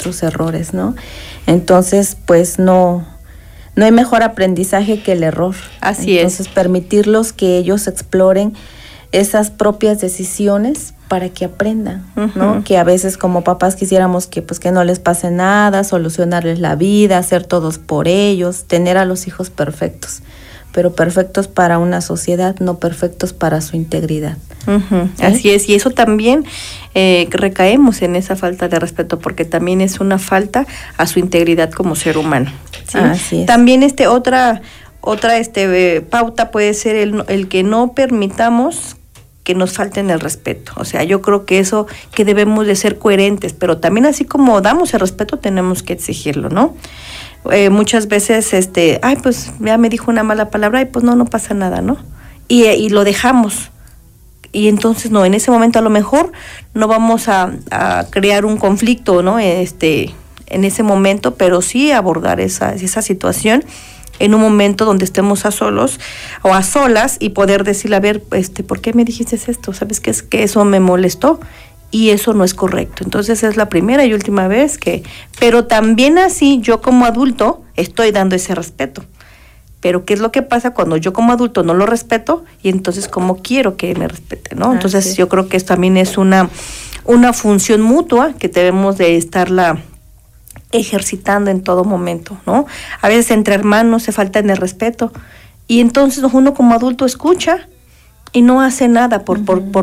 sus errores, ¿no? Entonces, pues no hay mejor aprendizaje que el error. Así es. Entonces, permitirlos que ellos exploren esas propias decisiones para que aprendan, ¿no? Que a veces como papás quisiéramos que no les pase nada, solucionarles la vida, hacer todos por ellos, tener a los hijos perfectos, pero perfectos para una sociedad, no perfectos para su integridad. ¿Sí? Así es, y eso también recaemos en esa falta de respeto, porque también es una falta a su integridad como ser humano, ¿sí? Así es. También otra pauta puede ser el que no permitamos que nos falten el respeto. O sea, yo creo que eso, que debemos de ser coherentes, pero también así como damos el respeto, tenemos que exigirlo, ¿no? Muchas veces, pues ya me dijo una mala palabra, y pues no pasa nada, ¿no? Y lo dejamos. Y entonces, en ese momento a lo mejor no vamos a crear un conflicto, ¿no? En ese momento, pero sí abordar esa situación en un momento donde estemos a solos o a solas y poder decirle, a ver, ¿por qué me dijiste esto? ¿Sabes qué? Es que eso me molestó y eso no es correcto. Entonces es la primera y última vez pero también así yo como adulto estoy dando ese respeto. Pero ¿qué es lo que pasa cuando yo como adulto no lo respeto? Y entonces, ¿cómo quiero que me respete, no? Entonces yo creo que eso también es una función mutua que debemos de estarla ejercitando en todo momento, ¿no? A veces entre hermanos se falta en el respeto y entonces uno como adulto escucha y no hace nada por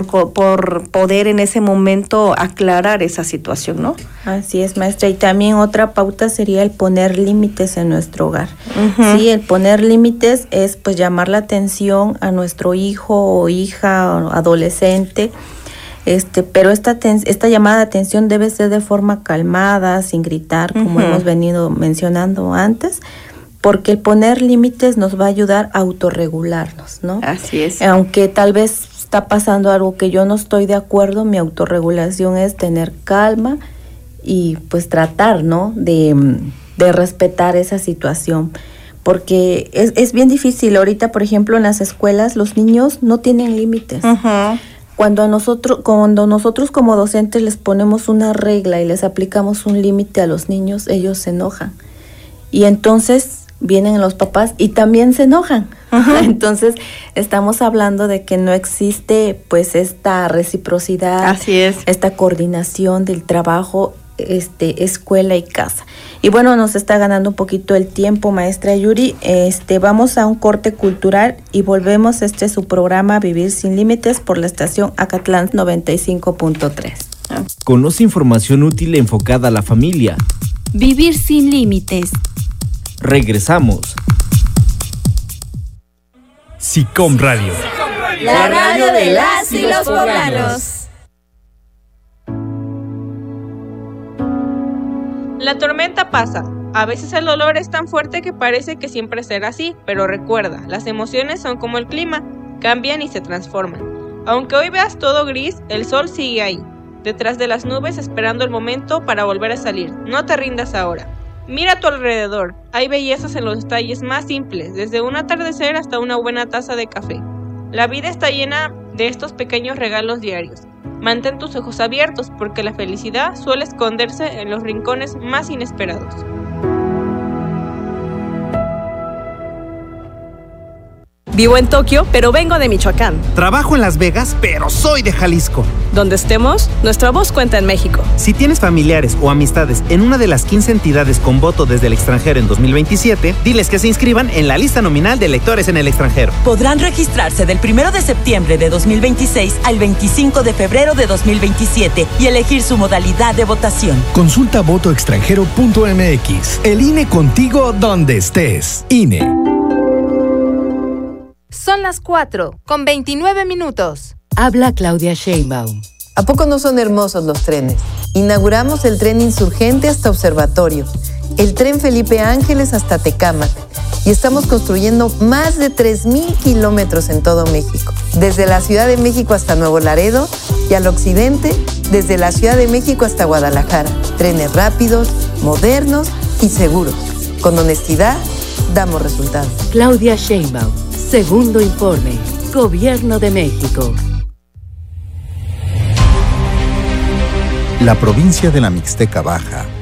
poder en ese momento aclarar esa situación, ¿no? Así es, maestra. Y también otra pauta sería el poner límites en nuestro hogar. Sí, el poner límites es pues llamar la atención a nuestro hijo o hija o adolescente. Pero esta llamada de atención debe ser de forma calmada, sin gritar, como hemos venido mencionando antes, porque el poner límites nos va a ayudar a autorregularnos, ¿no? Así es. Aunque tal vez está pasando algo que yo no estoy de acuerdo, mi autorregulación es tener calma y pues tratar, ¿no? de respetar esa situación. Porque es bien difícil. Ahorita, por ejemplo, en las escuelas los niños no tienen límites. Cuando nosotros como docentes les ponemos una regla y les aplicamos un límite a los niños, ellos se enojan. Y entonces vienen los papás y también se enojan. Entonces estamos hablando de que no existe pues esta reciprocidad. Así es. Esta coordinación del trabajo, escuela y casa. Y bueno, nos está ganando un poquito el tiempo, maestra Yuri. Vamos a un corte cultural y volvemos. Este es su programa Vivir Sin Límites por la estación Acatlán 95.3. Conoce información útil enfocada a la familia. Vivir Sin Límites. Regresamos. SICOM Radio. La radio de las y los poblanos. La tormenta pasa. A veces el dolor es tan fuerte que parece que siempre será así, pero recuerda, las emociones son como el clima, cambian y se transforman. Aunque hoy veas todo gris, el sol sigue ahí, detrás de las nubes esperando el momento para volver a salir. No te rindas ahora. Mira a tu alrededor, hay bellezas en los detalles más simples, desde un atardecer hasta una buena taza de café. La vida está llena de estos pequeños regalos diarios. Mantén tus ojos abiertos porque la felicidad suele esconderse en los rincones más inesperados. Vivo en Tokio, pero vengo de Michoacán. Trabajo en Las Vegas, pero soy de Jalisco. Donde estemos, nuestra voz cuenta en México. Si tienes familiares o amistades en una de las 15 entidades con voto desde el extranjero en 2027, diles que se inscriban en la lista nominal de electores en el extranjero. Podrán registrarse del 1 de septiembre de 2026 al 25 de febrero de 2027 y elegir su modalidad de votación. Consulta votoextranjero.mx. El INE contigo donde estés. INE. Son las 4:29. Habla Claudia Sheinbaum. ¿A poco no son hermosos los trenes? Inauguramos el tren Insurgente hasta Observatorio, el tren Felipe Ángeles hasta Tecámac y estamos construyendo más de 3,000 kilómetros en todo México. Desde la Ciudad de México hasta Nuevo Laredo y al occidente, desde la Ciudad de México hasta Guadalajara. Trenes rápidos, modernos y seguros. Con honestidad, damos resultados. Claudia Sheinbaum. Segundo informe. Gobierno de México. La provincia de la Mixteca Baja